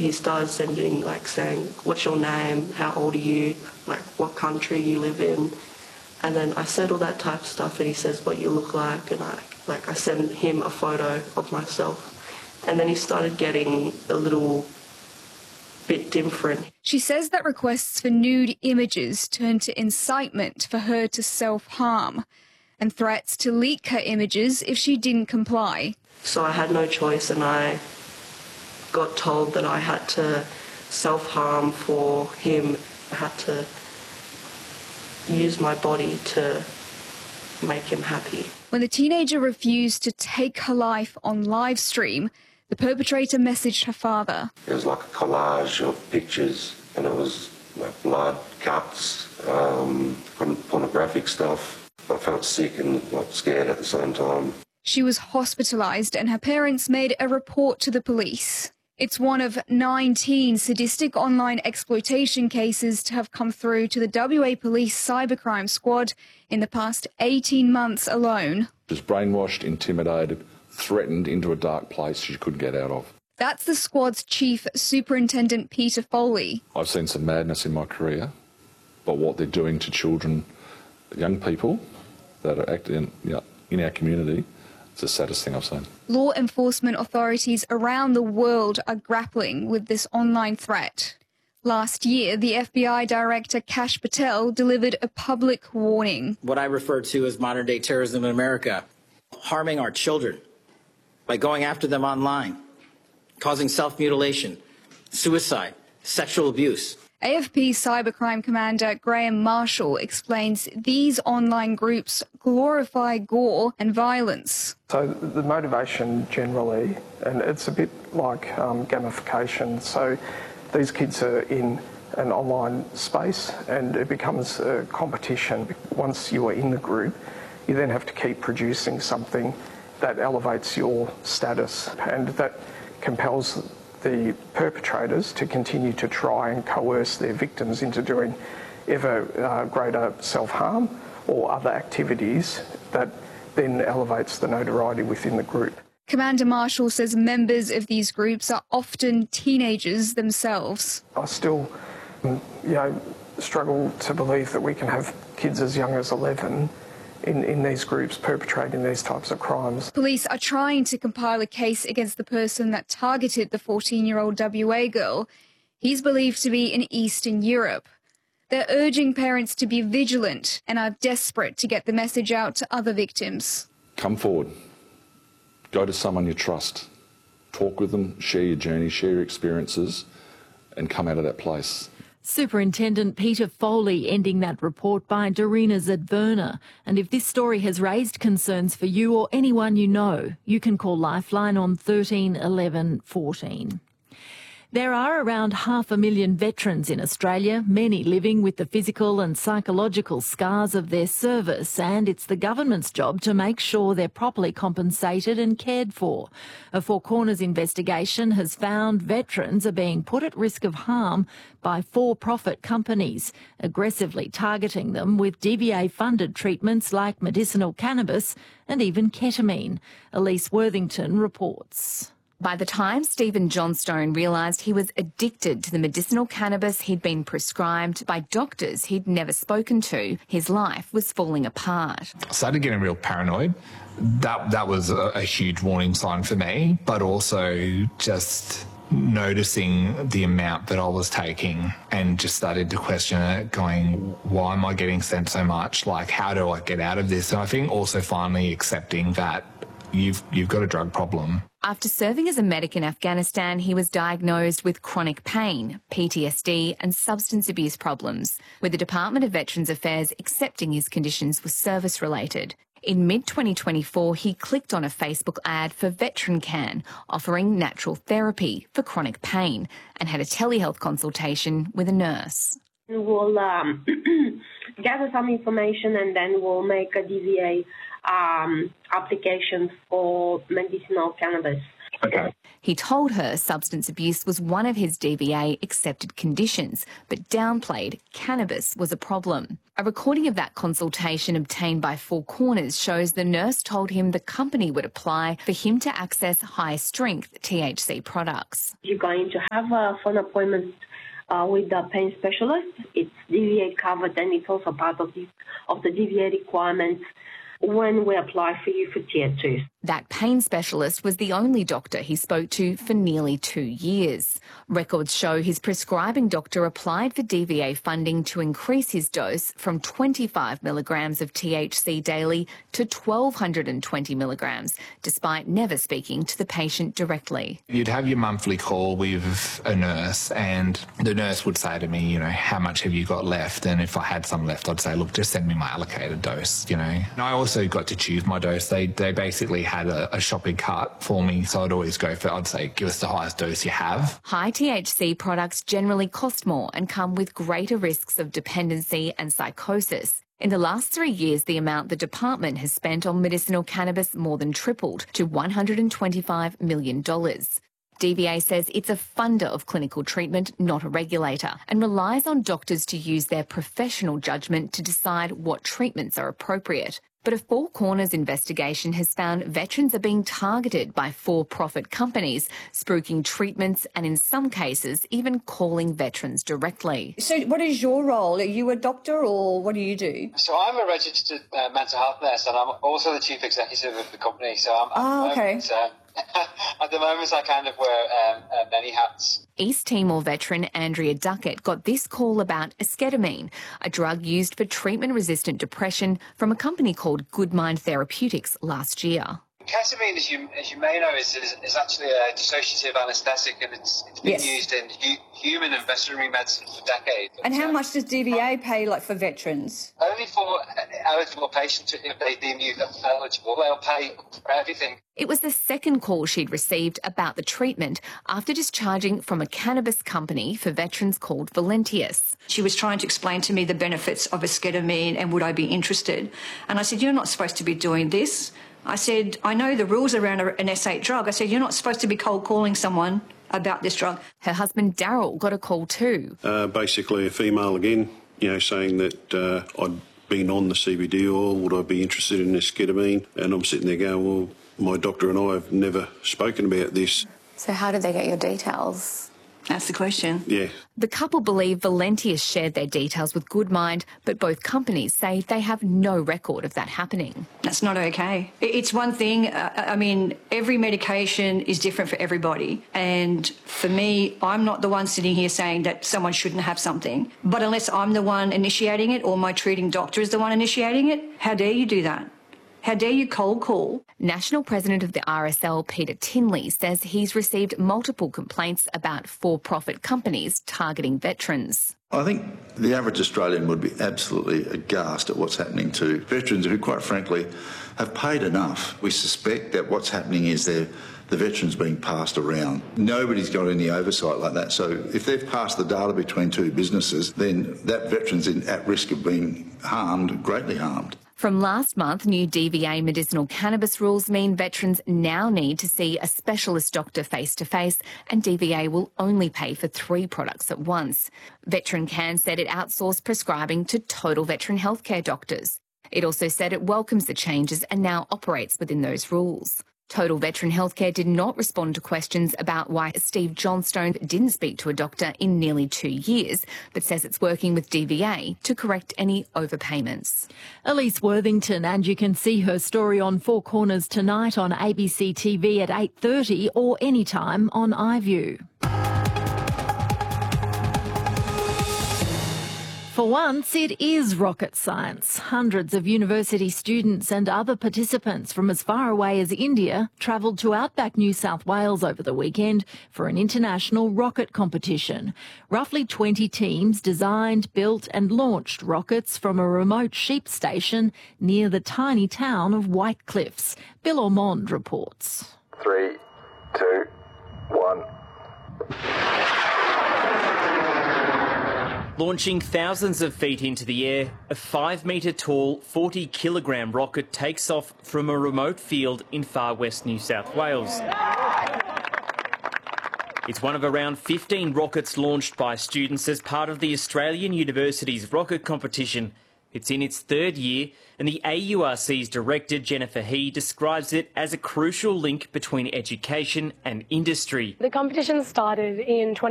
he started sending, like, saying, what's your name, how old are you, like, what country you live in. And then I said all that type of stuff, and he says, what you look like, and I sent him a photo of myself. And then he started getting a little bit different. She says that requests for nude images turned to incitement for her to self-harm and threats to leak her images if she didn't comply. So I had no choice, and I got told that I had to self-harm for him. I had to use my body to make him happy. When the teenager refused to take her life on live stream, the perpetrator messaged her father. It was like a collage of pictures, and it was like blood, cuts, pornographic stuff. I felt sick and scared at the same time. She was hospitalised and her parents made a report to the police. It's one of 19 sadistic online exploitation cases to have come through to the WA Police Cybercrime Squad in the past 18 months alone. She was brainwashed, intimidated, threatened into a dark place she couldn't get out of. That's the squad's Chief Superintendent Peter Foley. I've seen some madness in my career, but what they're doing to children, young people that are acting in our community, it's the saddest thing I've seen. Law enforcement authorities around the world are grappling with this online threat. Last year, the FBI Director Kash Patel delivered a public warning. What I refer to as modern-day terrorism in America, harming our children by going after them online, causing self-mutilation, suicide, sexual abuse. AFP Cybercrime Commander Graham Marshall explains these online groups glorify gore and violence. So the motivation generally, and it's a bit like gamification, so these kids are in an online space and it becomes a competition. Once you are in the group, you then have to keep producing something that elevates your status, and that compels the perpetrators to continue to try and coerce their victims into doing ever greater self-harm or other activities that then elevates the notoriety within the group. Commander Marshall says members of these groups are often teenagers themselves. I still, struggle to believe that we can have kids as young as 11 in these groups perpetrating these types of crimes. Police are trying to compile a case against the person that targeted the 14-year-old WA girl. He's believed to be in Eastern Europe. They're urging parents to be vigilant and are desperate to get the message out to other victims. Come forward. Go to someone you trust. Talk with them, share your journey, share your experiences, and come out of that place. Superintendent Peter Foley ending that report by Dorina Zadverna. And if this story has raised concerns for you or anyone you know, you can call Lifeline on 13 11 14. There are around 500,000 veterans in Australia, many living with the physical and psychological scars of their service, and it's the government's job to make sure they're properly compensated and cared for. A Four Corners investigation has found veterans are being put at risk of harm by for-profit companies, aggressively targeting them with DBA-funded treatments like medicinal cannabis and even ketamine. Elise Worthington reports. By the time Stephen Johnstone realised he was addicted to the medicinal cannabis he'd been prescribed by doctors he'd never spoken to, his life was falling apart. I started getting real paranoid. That was a huge warning sign for me, but also just noticing the amount that I was taking and just started to question it, going, why am I getting sent so much? Like, how do I get out of this? And I think also finally accepting that you've got a drug problem. After serving as a medic in Afghanistan, he was diagnosed with chronic pain, PTSD and substance abuse problems, with the Department of Veterans Affairs accepting his conditions were service-related. In mid-2024, he clicked on a Facebook ad for VeteranCan, offering natural therapy for chronic pain, and had a telehealth consultation with a nurse. We'll gather some information and then we'll make a DVA application for medicinal cannabis. Okay. He told her substance abuse was one of his DVA accepted conditions, but downplayed cannabis was a problem. A recording of that consultation obtained by Four Corners shows the nurse told him the company would apply for him to access high-strength THC products. You're going to have a phone appointment with the pain specialist. It's DVA covered, and it's also part of the DVA requirements when we apply for you for Tier 2. That pain specialist was the only doctor he spoke to for nearly 2 years. Records show his prescribing doctor applied for DVA funding to increase his dose from 25 milligrams of THC daily to 1,220 milligrams, despite never speaking to the patient directly. You'd have your monthly call with a nurse, and the nurse would say to me, you know, how much have you got left? And if I had some left, I'd say, look, just send me my allocated dose, you know. And I also got to choose my dose. They basically had a shopping cart for me, so I'd always go for, I'd say, give us the highest dose you have. High THC products generally cost more and come with greater risks of dependency and psychosis. In the last 3 years, the amount the department has spent on medicinal cannabis more than tripled to $125 million. DVA says it's a funder of clinical treatment, not a regulator, and relies on doctors to use their professional judgment to decide what treatments are appropriate. But a Four Corners investigation has found veterans are being targeted by for-profit companies, spruiking treatments and, in some cases, even calling veterans directly. So what is your role? Are you a doctor or what do you do? So I'm a registered mental health nurse, and I'm also the chief executive of the company. So I'm okay. At the moment, I kind of wear many hats. East Timor veteran Andrea Duckett got this call about esketamine, a drug used for treatment-resistant depression from a company called Goodmind Therapeutics last year. Ketamine, as you may know, is actually a dissociative anaesthetic, and it's been used in human and veterinary medicine for decades. And how much does DVA pay, like, for veterans? Only for eligible patients. If they deem you eligible, they'll pay for everything. It was the second call she'd received about the treatment after discharging from a cannabis company for veterans called Valentius. She was trying to explain to me the benefits of esketamine and would I be interested. And I said, you're not supposed to be doing this. I said, I know the rules around an S8 drug. I said, you're not supposed to be cold calling someone about this drug. Her husband Daryl got a call too. Basically a female again, saying that I'd been on the CBD oil, would I be interested in esketamine? And I'm sitting there going, well, my doctor and I have never spoken about this. So how did they get your details? That's the question. Yeah. The couple believe Valentius shared their details with Goodmind, but both companies say they have no record of that happening. That's not okay. It's one thing, every medication is different for everybody. And for me, I'm not the one sitting here saying that someone shouldn't have something. But unless I'm the one initiating it or my treating doctor is the one initiating it, how dare you do that? How dare you cold call? National President of the RSL, Peter Tinley, says he's received multiple complaints about for-profit companies targeting veterans. I think the average Australian would be absolutely aghast at what's happening to veterans who, quite frankly, have paid enough. We suspect that what's happening is the veterans being passed around. Nobody's got any oversight like that. So if they've passed the data between two businesses, then that veteran's at risk of being harmed, greatly harmed. From last month, new DVA medicinal cannabis rules mean veterans now need to see a specialist doctor face-to-face, and DVA will only pay for 3 products at once. Veteran Can said it outsourced prescribing to Total Veteran Healthcare doctors. It also said it welcomes the changes and now operates within those rules. Total Veteran Healthcare did not respond to questions about why Steve Johnstone didn't speak to a doctor in nearly 2 years, but says it's working with DVA to correct any overpayments. Elise Worthington, and you can see her story on Four Corners tonight on ABC TV at 8:30 or anytime on iView. For once, it is rocket science. Hundreds of university students and other participants from as far away as India travelled to outback New South Wales over the weekend for an international rocket competition. Roughly 20 teams designed, built and launched rockets from a remote sheep station near the tiny town of White Cliffs. Bill Ormond reports. 3, 2, 1... Launching thousands of feet into the air, a 5-metre-tall, 40-kilogram rocket takes off from a remote field in far west New South Wales. It's one of around 15 rockets launched by students as part of the Australian Universities Rocket Competition. It's in its third year, and the AURC's director, Jennifer He, describes it as a crucial link between education and industry. The competition started in